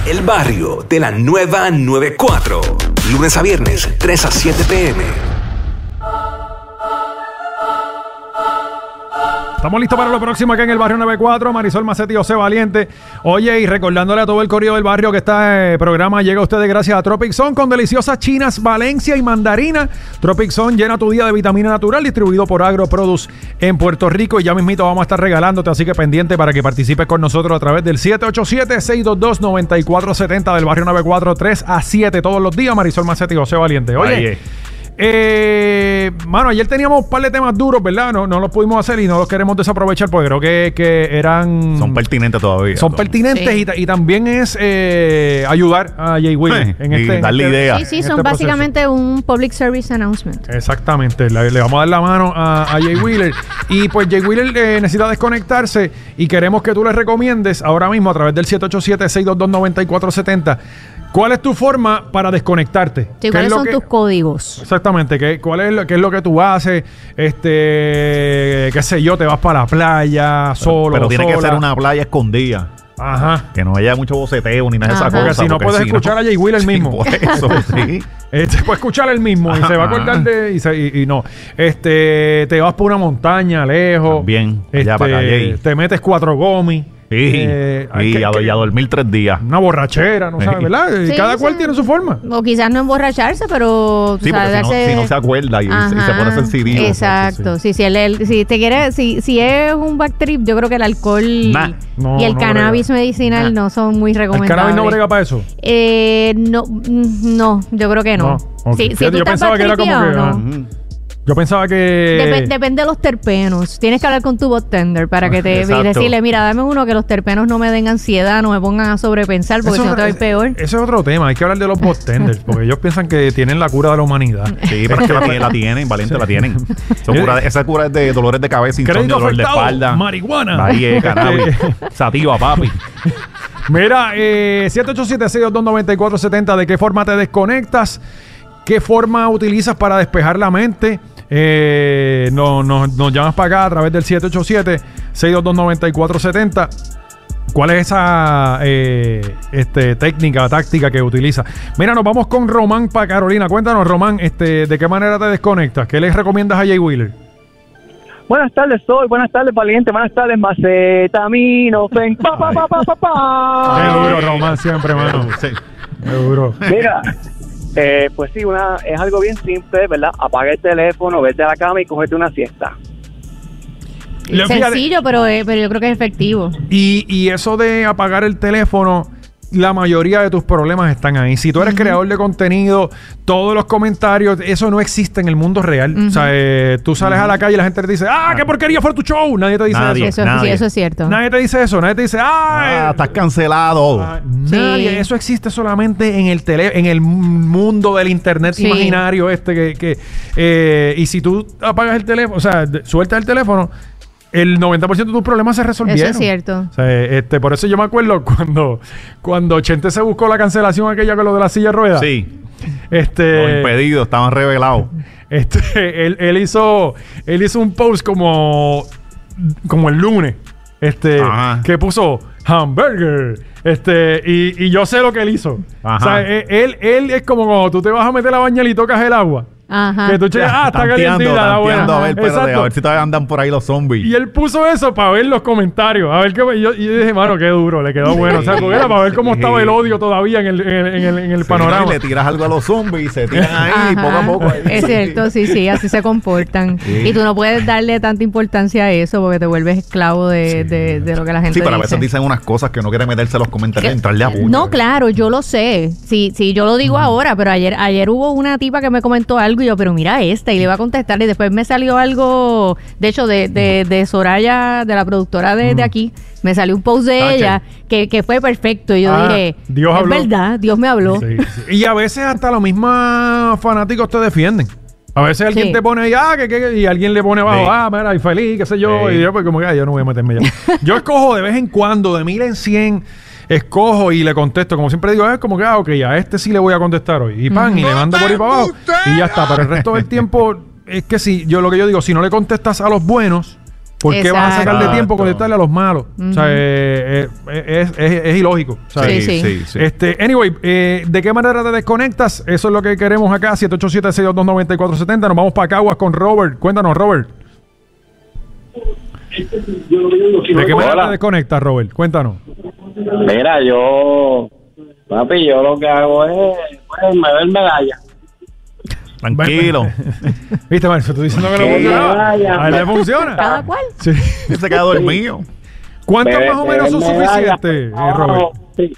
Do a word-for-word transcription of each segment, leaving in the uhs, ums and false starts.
El barrio de la nueva noventa y cuatro. Lunes a viernes, tres a siete pm. Estamos listos para lo próximo acá en el barrio noventa y cuatro. Marisol Macetti y José Valiente. Oye, y recordándole a todo el corrido del barrio que este eh, programa llega a ustedes gracias a Tropic Zone con deliciosas chinas, Valencia y mandarina. Tropic Zone llena tu día de vitamina natural, distribuido por Agro Produce en Puerto Rico. Y ya mismito vamos a estar regalándote, así que pendiente para que participes con nosotros a través del siete ocho siete, seis dos dos, nueve cuatro siete cero del barrio noventa y cuatro, tres a siete todos los días. Marisol Macetti y José Valiente. Oye, Oye. Eh, mano, ayer teníamos un par de temas duros, ¿verdad? No, no los pudimos hacer y no los queremos desaprovechar porque creo que, que eran... Son pertinentes todavía. Son pertinentes sí. y, y también es eh, ayudar a Jay Wheeler en y este... darle este, idea. Sí, sí, en son este básicamente proceso. un public service announcement. Exactamente. Le, le vamos a dar la mano a, a Jay Wheeler. Y pues Jay Wheeler eh, necesita desconectarse y queremos que tú le recomiendes ahora mismo a través del siete ocho siete, seis dos dos, nueve cuatro siete cero. ¿Cuál es tu forma para desconectarte? Sí, ¿cuáles son que, tus códigos? Exactamente. ¿qué, ¿Cuál es lo, qué es lo que tú haces? Este, qué sé yo, te vas para la playa solo. Pero, pero tiene sola. que ser una playa escondida. Ajá. Que no haya mucho boceteo ni nada de esas cosas. Porque si no puedes si escuchar no, a Jay Wheeler mismo. Sí, por eso, sí. Este, puede escuchar el mismo y se va a acordar de... Y, se, y, y no. Este, te vas por una montaña lejos. Bien. Este, ya para acá, Jay. Te metes cuatro gomis. Sí, eh, y que, a, que, a dormir tres días. Una borrachera, no sabes, ¿verdad? Sí, Cada sí. cual tiene su forma. O quizás no emborracharse, pero... Sí, porque si no, si no se acuerda y, y se pone sensitivo. Exacto. Sí, sí, si, el, si te quiere, si, si es un back trip, yo creo que el alcohol nah. no, y el no cannabis brega. medicinal nah. no son muy recomendables. ¿El cannabis no brega para eso? Eh, no, no, yo creo que no. no okay. Si, si tú yo pensaba que era como que... no. Uh-huh. Yo pensaba que... Dep- depende de los terpenos. Tienes que hablar con tu bartender para que te... Y decirle, mira, dame uno que los terpenos no me den ansiedad, no me pongan a sobrepensar, porque eso, si no te va a ir peor. Ese es otro tema. Hay que hablar de los bartenders, porque ellos piensan que tienen la cura de la humanidad. Sí, pero es que la, la tienen, Valiente, sí. la tienen. Son cura, esa cura es de dolores de cabeza, insomnio, dolor de espalda. Marihuana. Ahí es, cannabis. Sativa, papi. Mira, eh, siete ocho siete, seis dos dos, nueve cuatro siete cero, ¿de qué forma te desconectas? ¿Qué forma utilizas para despejar la mente? Eh, no, no, nos llamas para acá a través del siete ocho siete, seis dos dos, nueve cuatro siete cero. ¿Cuál es esa eh, este, técnica, táctica que utilizas? Mira, nos vamos con Román para Carolina. Cuéntanos, Román, este, ¿de qué manera te desconectas? ¿Qué les recomiendas a Jay Wheeler? Buenas tardes, Sol. Buenas tardes, Valiente. Buenas tardes, Macetamino. Fen, pa, pa, pa, pa, pa, pa. Qué duro, Román, siempre, mano. Sí. Qué duro. Mira, eh, pues sí, una, es algo bien simple, ¿verdad? Apaga el teléfono, vete a la cama y cógete una siesta. Es sencillo, pero, eh, pero yo creo que es efectivo. Y, y eso de apagar el teléfono, la mayoría de tus problemas están ahí. Si tú eres uh-huh. creador de contenido, todos los comentarios, eso no existe en el mundo real. Uh-huh. O sea, eh, tú sales uh-huh. a la calle y la gente te dice, ¡ah, qué porquería fue tu show! Nadie te dice nadie, eso. Eso, nadie. Sí, eso es cierto. Nadie te dice eso. Nadie te dice, ¡ah! ah estás cancelado. Ah, nadie. Sí. Eso existe solamente en el tele, en el mundo del internet sí. imaginario este que... que eh, y si tú apagas el teléfono, o sea, sueltas el teléfono, el noventa por ciento de tus problemas se resolvieron. Eso es cierto. O sea, este, por eso yo me acuerdo cuando, cuando Chente se buscó la cancelación aquella con lo de la silla de ruedas. Sí. Este, los impedidos estaban revelados. Este, él, él hizo, él hizo un post como, como el lunes. Este, Ajá. que puso hamburger. Este, y, y yo sé lo que él hizo. Ajá. O sea, él, él es como cuando tú te vas a meter la bañera y tocas el agua. Ajá. Que tú cheques, ah, está calientita, bueno. A ver, espérate, a ver si todavía andan por ahí los zombies. Y él puso eso para ver los comentarios. A ver qué. Y yo, y yo dije, mano, qué duro, le quedó bueno. O sea, porque era para ver cómo estaba el odio todavía en el, en el, en el, en el sí, panorama. Y le tiras algo a los zombies y se tiran ahí Ajá. poco a poco. Ahí. Es cierto, sí, sí, así se comportan. Sí. Y tú no puedes darle tanta importancia a eso porque te vuelves esclavo de, sí. de, de lo que la gente dice. Sí, pero a veces dicen unas cosas que no quieren meterse en los comentarios y entrarle a puño. No, claro, yo lo sé. Sí, sí, yo lo digo mm. ahora, pero ayer, ayer hubo una tipa que me comentó algo y yo, pero mira esto. Y le iba a contestar y después me salió algo, de hecho, de, de, de Soraya, de la productora de, de aquí, me salió un post de ah, ella que, que fue perfecto. Y yo ah, dije, Dios es habló. verdad, Dios me habló. Sí, sí. Y a veces hasta los mismos fanáticos te defienden. A veces alguien sí. te pone ahí, ah, que, que, y alguien le pone abajo, sí. ah, mira, y feliz, qué sé yo. Sí. Y yo, pues como que, ah, yo no voy a meterme ya. Yo escojo de vez en cuando, de mil en cien, escojo y le contesto. Como siempre digo, es como que, ah, ok, a este sí le voy a contestar hoy. Y pan, uh-huh. y le mando por ahí para abajo. Y ya está. Pero el resto del tiempo, es que si, yo lo que yo digo, si no le contestas a los buenos, ¿Por qué vas a sacar de Exacto. tiempo contestarle a los malos? Ujú. O sea, eh, eh, es, es- es ilógico. O sea, Sí, sí. Este, anyway, eh, ¿de qué manera te desconectas? Eso es lo que queremos acá. siete ocho siete, seis dos dos, nueve cuatro siete cero. Nos vamos para Caguas con Robert. Cuéntanos, Robert. ¿De qué manera Hola. te desconectas, Robert? Cuéntanos. Mira, yo, papi, yo lo que hago es, pues, me ver medalla. Tranquilo. ¿Viste, Marcio? Estoy diciendo que no Que funciona. vaya. A él le funciona. Cada cual. Sí. Se queda dormido. ¿Cuántos Me- más o me menos son ver medalla. suficientes, eh, Robert? Sí.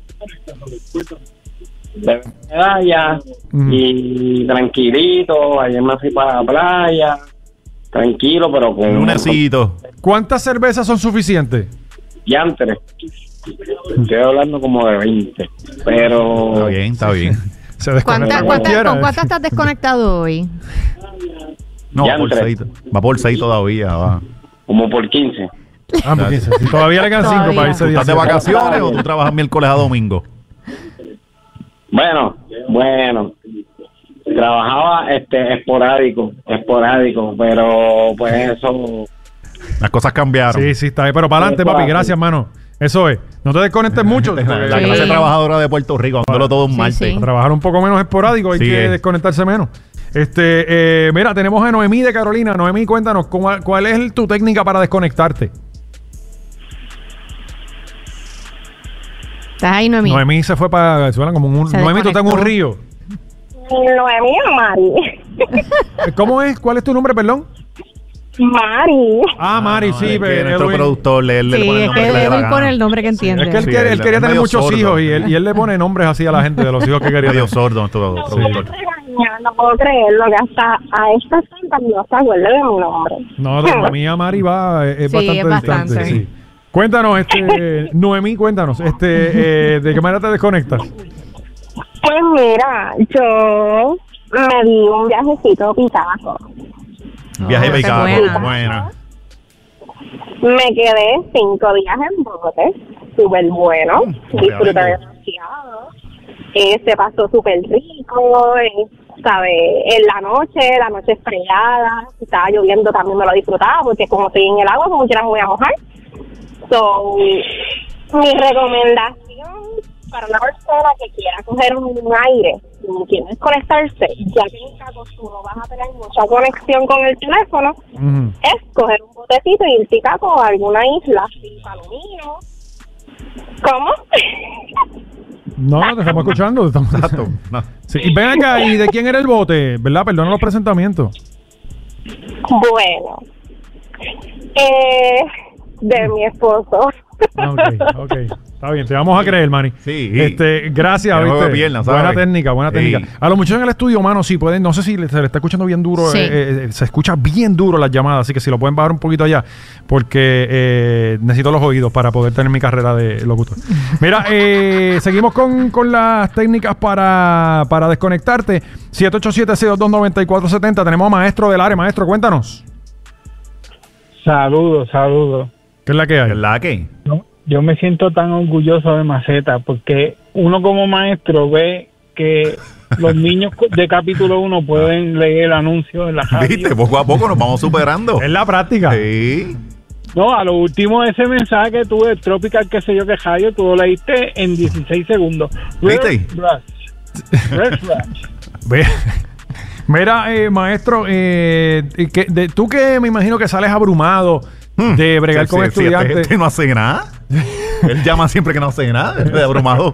Me ver medalla Mm. y tranquilito. Ayer me fui para la playa. Tranquilo, pero con Lunecito. ¿Cuántas cervezas son suficientes? diantres. Estoy hablando como de veinte. Pero Está bien, está bien. Se desconecta ¿Cuántas, cuántas, cualquiera. ¿Con cuántas estás desconectado hoy? No, Ya por entré. seis. Va por seis todavía. Va. como por quince. Ah, por quince. Si todavía le quedan cinco Todavía. para irse ¿Tú día estás de siete. vacaciones o tú trabajas miércoles a domingo? Bueno, bueno. Trabajaba este esporádico, esporádico, pero pues eso. Las cosas cambiaron. Sí, sí, está bien. Pero para adelante, papi. Gracias, hermano. Eso es. No te desconectes mucho. La, porque la Sí. clase trabajadora de Puerto Rico, dándolo todo un Sí, martes. sí. para trabajar un poco menos esporádico hay Sí, que es. desconectarse menos. Este, eh, mira, tenemos a Noemí de Carolina. Noemí, cuéntanos, ¿cuál, cuál es tu técnica para desconectarte? ¿Estás ahí, Noemí? Noemí se fue para... Suena como un... Se Noemí, tú estás en un desconectó. río. Noemí o Mari. ¿Cómo es? ¿Cuál es tu nombre, perdón? Mari. Ah, Mari, No, sí. es que pero nuestro Edwin- productor le, le Sí, pone el es nombre que que le dé la Edwin gana. pone el nombre que entiende. Es que él, Sí, quiere- él él quería es tener medio muchos sordo. hijos y él, y él le pone nombres así a la gente de los hijos que quería Medio tener. sordo nuestro productor. No puedo creerlo que hasta a esta santa no se acuerda de mi nombre. No, de Noemí a Mari va, es, es Sí, bastante es distante. bastante. Sí. Cuéntanos, este, Noemí, cuéntanos, este, eh, ¿de qué manera te desconectas? Pues mira, yo me di un viajecito picazo. Viaje Oh, esa es picado. buena. Buena. Me quedé cinco días en bote, súper bueno, Mm, disfruté qué rico. demasiado. Eh, se pasó súper rico, eh, ¿sabes? En la noche, la noche estrellada, si estaba lloviendo también me lo disfrutaba, porque como estoy en el agua, como quiera me voy a mojar. So, mi recomendación para una persona que quiera coger un aire y quiere desconectarse, ya que en Cacos tú no vas a tener mucha conexión con el teléfono, Ujú. es coger un botecito y irse a Cacos a alguna isla, así, Palomino. ¿Cómo? No, no, te estamos escuchando. te estamos- Exacto. No. Sí, y ven acá, ¿y de quién era el bote? ¿Verdad? Perdona los presentamientos. Bueno, eh, de mi esposo. Ah, ok, ok. Está bien, te vamos a creer, Manny. Sí. Este, gracias, Que no ¿viste? juegue piernas, ¿sabes? Buena técnica, buena Sí. técnica. A los muchachos en el estudio, mano, sí pueden, no sé si le- se le está escuchando bien duro, Sí. eh, eh, se escucha bien duro las llamadas, así que si lo pueden bajar un poquito allá, porque eh, necesito los oídos para poder tener mi carrera de locutor. Mira, eh, seguimos con, con las técnicas para, para desconectarte. siete ocho siete, seis dos dos, nueve cuatro siete cero. Tenemos a Maestro del área. Maestro, cuéntanos. Saludos, saludos. ¿Qué es la que hay? ¿Verdad que? Yo, yo me siento tan orgulloso de Maceta porque uno como maestro ve que los niños de capítulo uno pueden leer el anuncio en la radio. ¿Viste? Poco a poco nos vamos superando. Es la práctica. Sí. No, a lo último ese mensaje que tuve, el Tropical, qué sé yo, que radio, tú lo leíste en dieciséis segundos. ¿Viste? Red flash. Red flash. Ve- Mira, eh, maestro, eh, que, de, tú que me imagino que sales abrumado de bregar Hmm. Sí, con sí, sí, estudiantes. este, este no hace nada. Él llama siempre que no hace nada. De abrumado.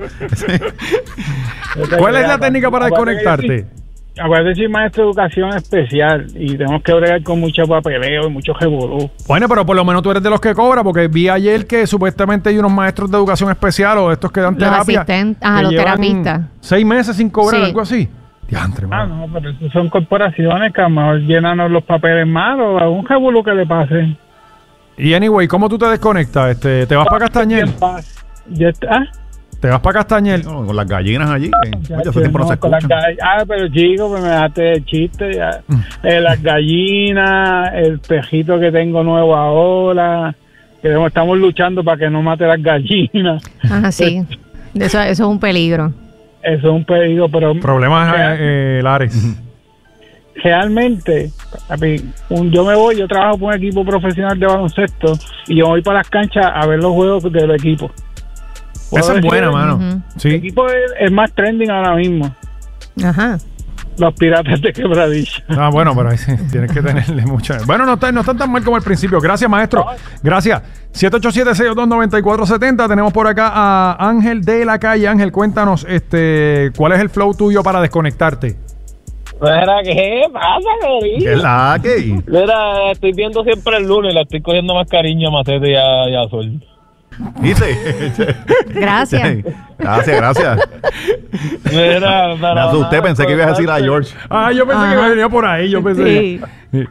¿Cuál es la técnica para desconectarte? Acuérdate, acuérdate que soy maestro de educación especial y tenemos que bregar con mucho papeleo y mucho revolú. Bueno, pero por lo menos tú eres de los que cobra, porque vi ayer que supuestamente hay unos maestros de educación especial o estos que dan Los terapia. asistentes, ajá, que los llevan terapistas. Seis meses sin cobrar, Sí. algo así. Diantre, Ah, mano. no, pero eso son corporaciones que a lo mejor llenan los papeles malos, a un revolú que le pase. Y anyway, ¿cómo tú te desconectas? Este, ¿Te vas para Castañel? En paz. Ya está. ¿Te vas para Castañel? No, con las gallinas allí. que, Ya, oye, hace tiempo no se con las escuchan. gall- Ah, pero chico, pues me dejaste el chiste. Ya. Mm. Eh, las gallinas, el pejito que tengo nuevo ahora. Que estamos luchando para que no mate las gallinas. Ajá, sí. Eso, eso es un peligro. Eso es un pedido, pero Problemas, eh, eh, Lares. realmente, papi, un, yo me voy, yo trabajo por un equipo profesional de baloncesto y yo voy para las canchas a ver los juegos del equipo. Esa es buena, mano. Uh-huh. Sí. El equipo es, es más trending ahora mismo. Ajá. Los Piratas de Quebradilla. Ah, bueno, pero ahí sí, tienes que tenerle mucha... Bueno, no, está, no están tan mal como al principio. Gracias, maestro. Gracias. siete ocho siete, seis dos dos, nueve cuatro siete cero. Tenemos por acá a Ángel de la calle. Ángel, cuéntanos, este, ¿cuál es el flow tuyo para desconectarte? Mira, ¿qué pasa, Corillo? ¿Qué es la que? Mira, estoy viendo siempre el lunes y le estoy cogiendo más cariño a Macete y a, y a Sol. ¿Viste? Gracias. Gracias, gracias. Mira, Me asusté, pensé que ibas a decir a George. Ah, yo pensé Ajá. que venía por ahí. Yo pensé. Sí. Sí.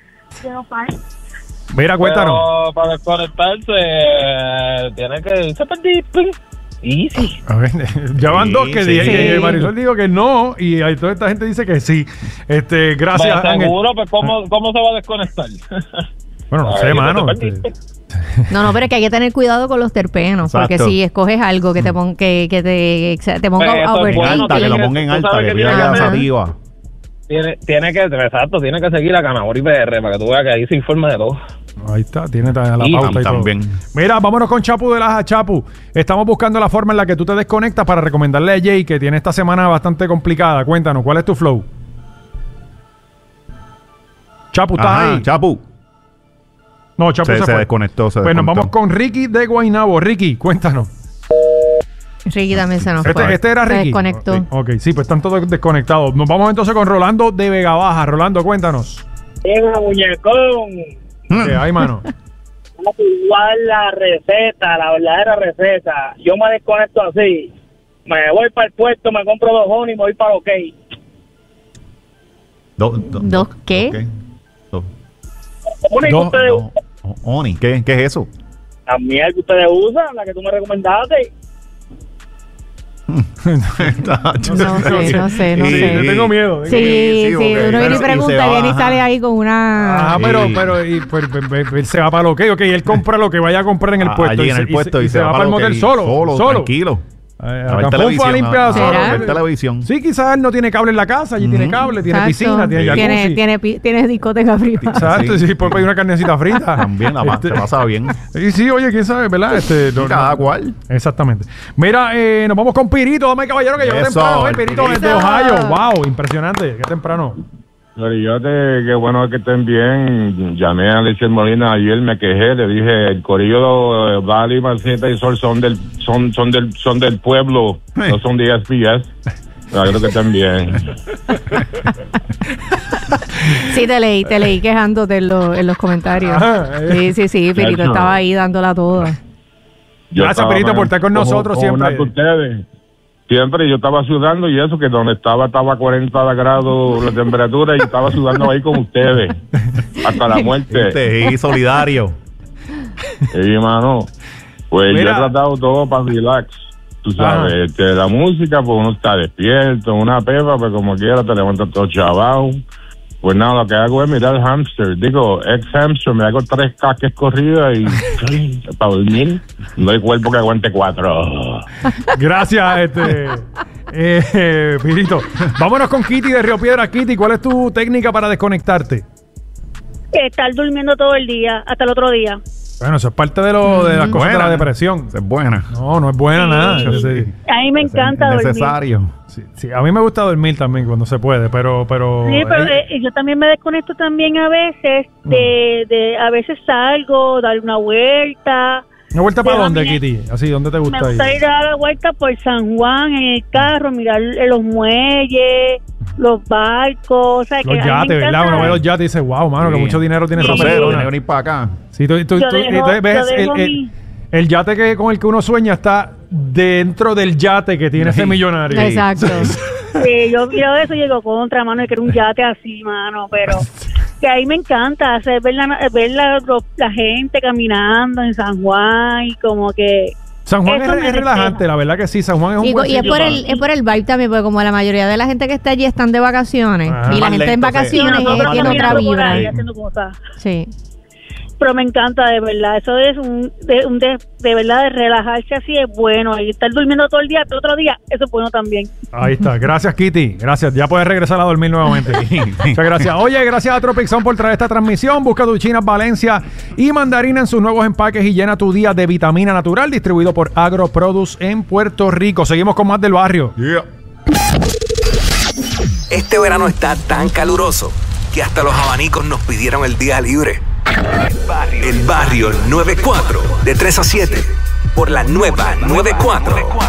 Mira, cuéntanos. Pero para desconectarse, eh, tiene que... Se perdí, ping. Easy. A ver, ya van Sí, dos que, sí. di- que Sí. Marisol dijo que no y ahí toda esta gente dice que sí. Este, gracias, Pues Ángel. seguro, pues ¿cómo, ¿cómo se va a desconectar? Bueno, no Ay, sé, que mano. te este, perdiste. No, no, pero es que hay que tener cuidado con los terpenos, porque Exacto. si escoges algo que te pon, que, que te, te ponga Pues eso es En bueno, alta, que tiene lo que- ponga en tú alta, sabes que que pida tiene la que- sativa. Tiene, tiene que, exacto, tiene que seguir a Canabori P R para que tú veas que ahí se informa de todo. Ahí está, tiene ta- la Y pauta y todo. también. Mira, vámonos con Chapu de Laja. Chapu, estamos buscando la forma en la que tú te desconectas para recomendarle a Jay, que tiene esta semana bastante complicada. Cuéntanos, ¿cuál es tu flow? Chapu, ¿estás Ajá, ahí? Chapu. No, Chapu Se, se, se fue. desconectó, se Pues nos desconectó. vamos con Ricky de Guaynabo. Ricky, cuéntanos. Ricky también se nos fue. Este, este era Se Ricky. desconectó. Ok, ok, sí, pues están todos desconectados. Nos vamos entonces con Rolando de Vega Baja. Rolando, cuéntanos. Llega muñecón. ¿Qué hay, mano? Vamos a igual la receta, la verdadera receta. Yo me desconecto así. Me voy para el puerto, me compro dos honey y me voy para OK. Do- do- ¿Dos qué? ok. Do- ¿Cómo es que Dos- ustedes do- o- Oni, ¿qué, ¿qué es eso? La miel que ustedes usan, la que tú me recomendaste. No sé, no sé, no Sí, sé. Yo tengo miedo. Sí, tengo miedo. sí, ok. uno viene Pero- y y pregunta, se viene y va, sale ajá. ahí con una... Ah, Sí. pero, pero y, pues, pues, pues, él se va para lo que, ok, él compra lo que vaya a comprar en el Ah, puesto. allí y en se- el puesto y, se, va para el lo que- motel solo. Solo, Solo. tranquilo. Eh, A a ver Cancún fue a televisión. limpiar a- solo. a ver televisión. Sí, quizás él no tiene cable en la casa, allí tiene cable, tiene Exacto. piscina, tiene jacuzzi. Tiene, tiene, pi- tiene discoteca privada. Exacto, Sí. sí, puede pedir una carnecita frita. También la pa- Este, se pasa bien. Y sí, oye, quién sabe, ¿verdad? Este, no- Cada no- cual. Exactamente. Mira, eh, nos vamos con Pirito, dame caballero que llegó Eso, temprano, eh, el Pirito Pirito. desde Ohio. Wow, impresionante, qué temprano. Corillote, qué bueno que estén bien. Llamé a Alicia Molina ayer, me quejé, le dije, el corillo Vali, Marceta y Sol son del, son, son del, son del pueblo, no son de E S P S. Pero creo que estén bien. Sí, te leí, te leí quejándote en, lo- en los comentarios. Ajá, eh. Sí, sí, sí, Pirito Eso. estaba ahí dándola toda. Yo Gracias, estaba, Pirito, man, por estar con como- nosotros como siempre. una de ustedes. Siempre yo estaba sudando y eso, que donde estaba estaba a cuarenta grados la temperatura y estaba sudando ahí con ustedes. Hasta la muerte. Este, y solidario. Sí, mano. Pues Mira. yo he tratado todo para relax. Tú sabes, Ajá. este, la música, pues uno está despierto, una pepa, pues como quiera te levantas todo chavao. Pues nada, lo que hago es mirar hamster. Digo, ex hamster, me hago tres caques corridas y para dormir. No hay cuerpo que aguante cuatro. Gracias, este. eh, eh, Pirito. Vámonos con Kitty de Río Piedra. Kitty, ¿cuál es tu técnica para desconectarte? Estar durmiendo todo el día, hasta el otro día. Bueno, eso es parte de, lo, de las cosas de la Buena. depresión. Esa es buena. No, no es buena nada. Sí. Sí, A mí me encanta es dormir. necesario. sí, sí, a mí me gusta dormir también cuando se puede, pero... pero Sí, pero eh, eh, yo también me desconecto también a veces de, de a veces salgo, dar una vuelta. ¿Una vuelta para de dónde, mami- Kitty? Así, ¿dónde te Me gusta gusta ir? ir a dar la vuelta por San Juan en el carro, mirar los muelles, los barcos. O sea, que Los a mí me yates, ¿verdad? encanta- Uno ve los yates y dice, wow, mano, que Sí. mucho dinero tiene esa Crucero, persona. tiene que venir para acá. Sí, tú, tú- Yo tú- y dejo- entonces ves yo dejo el, el- mi- el yate que, con el que uno sueña está dentro del yate que tiene ese millonario. Exacto. Sí, yo miro eso y digo, contra, mano, que era un yate así, mano, pero que ahí me encanta hacer, ver, la, ver la, la gente caminando en San Juan y como que... San Juan Eso es, me es relajante, despeja. la verdad que sí. San Juan es un Y, buen y es sitio por para- el es por el vibe también, porque como la mayoría de la gente que está allí están de vacaciones Ajá. y la Más gente en lento, sí. Y vacaciones nosotros eh, tiene otra caminando por vibra. ahí haciendo cosas. Sí. pero me encanta, de verdad. Eso es un de, un de, de verdad, de relajarse así es bueno. Y estar durmiendo todo el día, pero otro día, eso es bueno también. Ahí está. Gracias, Kitty. Gracias. Ya puedes regresar a dormir nuevamente. Muchas gracias. Oye, gracias a Tropic Zone por traer esta transmisión. Busca tu Chinas Valencia y mandarina en sus nuevos empaques y llena tu día de vitamina natural, distribuido por AgroProduce en Puerto Rico. Seguimos con más del barrio. Yeah. Este verano está tan caluroso que hasta los abanicos nos pidieron el día libre. El barrio noventa y cuatro, de tres a siete, por la nueva noventa y cuatro.